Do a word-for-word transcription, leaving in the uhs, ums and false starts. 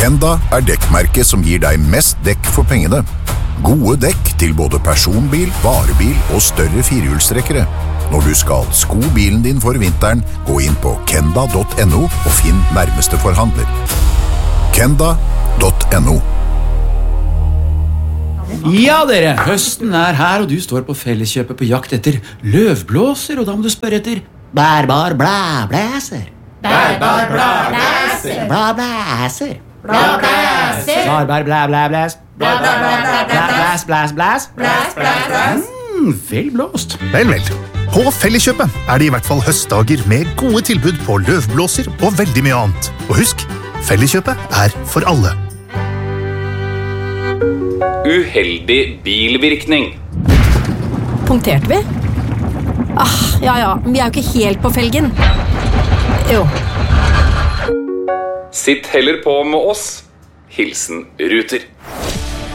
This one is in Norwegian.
Kenda er dekkmerket som gir deg mest dekk for pengene. Gode dekk til både personbil, varebil og større firehjulstrekkere. Når du skal sko bilen din for vinteren, gå inn på kenda punktum no og finn nærmeste forhandler. kenda punktum no. Ja dere, høsten er her, og du står på Felleskjøpet på jakt etter løvblåser, og da må du spørre etter bærbar blæblæser. Bærbar blæblæser. Blæblæser. Blæblæser. Bærbar blæblæblæs. Blæs, blæs, blæs. Blæs, blæs, blæs. Mm, vel blåst. Vel, vel. På Felleskjøpet er det i hvert fall høstdager med gode tilbud på løvblåser og veldig mye annet. Og husk, Felleskjøpet er for alle. Uheldig bilvirkning. Punkterte vi? Ah, ja, ja, vi er jo ikke helt på felgen. Jo. Sitt heller på med oss. Hilsen Ruter.